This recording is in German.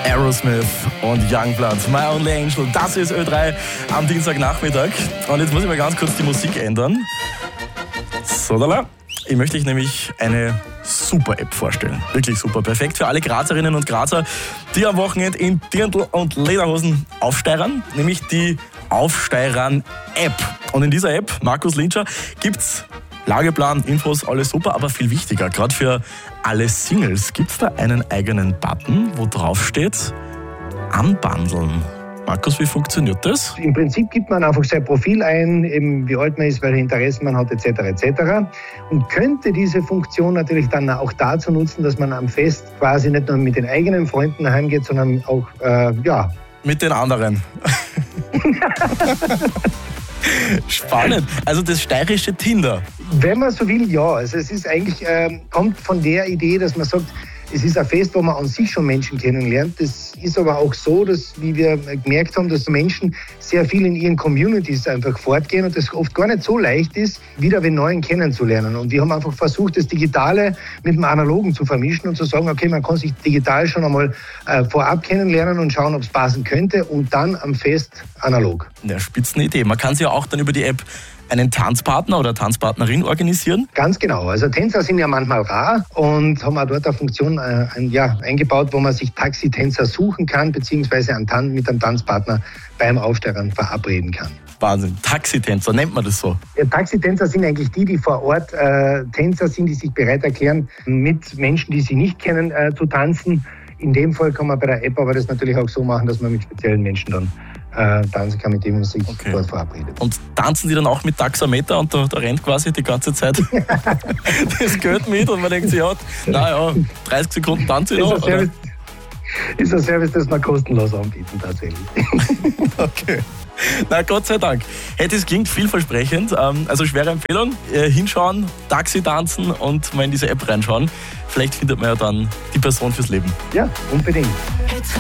Aerosmith und Youngblood, My Only Angel, das ist Ö3 am Dienstagnachmittag. Und jetzt muss ich mal ganz kurz die Musik ändern. So, ich möchte euch nämlich eine super App vorstellen. Wirklich super. Perfekt für alle Grazerinnen und Grazer, die am Wochenende in Dirndl und Lederhosen aufsteirern. Nämlich die Aufsteirern-App. Und in dieser App, Markus Lintscher, gibt's Lageplan, Infos, alles super, aber viel wichtiger, gerade für alle Singles, gibt's da einen eigenen Button, wo drauf steht, anbandeln. Markus, wie funktioniert das? Im Prinzip gibt man einfach sein Profil ein, eben wie alt man ist, welche Interessen man hat, etc. etc. Und könnte diese Funktion natürlich dann auch dazu nutzen, dass man am Fest quasi nicht nur mit den eigenen Freunden heimgeht, sondern auch, mit den anderen. Spannend. Also das steirische Tinder. Wenn man so will, ja. Also es ist eigentlich, kommt von der Idee, dass man sagt, es ist ein Fest, wo man an sich schon Menschen kennenlernt. Das ist aber auch so, dass, wie wir gemerkt haben, dass Menschen sehr viel in ihren Communities einfach fortgehen und das oft gar nicht so leicht ist, wieder den Neuen kennenzulernen. Und wir haben einfach versucht, das Digitale mit dem Analogen zu vermischen und zu sagen, okay, man kann sich digital schon einmal vorab kennenlernen und schauen, ob es passen könnte und dann am Fest analog. Ja, Spitzenidee. Man kann sich ja auch dann über die App einen Tanzpartner oder Tanzpartnerin organisieren? Ganz genau. Also Tänzer sind ja manchmal rar und haben auch dort eine Funktion eingebaut, wo man sich Taxitänzer suchen kann, beziehungsweise mit einem Tanzpartner beim Aufsteigern verabreden kann. Wahnsinn. Taxitänzer, nennt man das so? Ja, Taxitänzer sind eigentlich die vor Ort Tänzer sind, die sich bereit erklären, mit Menschen, die sie nicht kennen, zu tanzen. In dem Fall kann man bei der App aber das natürlich auch so machen, dass man mit speziellen Menschen dann tanzen kann, mit dem man sich dort verabredet. Und tanzen die dann auch mit Taxameter und da rennt quasi die ganze Zeit das Geld mit und man denkt sich, 30 Sekunden tanze ich noch? Ist ein Service, das wir kostenlos anbieten tatsächlich. Okay. Na, Gott sei Dank. Hey, das klingt vielversprechend. Also schwere Empfehlung. Hinschauen, Taxi tanzen und mal in diese App reinschauen. Vielleicht findet man ja dann die Person fürs Leben. Ja, unbedingt.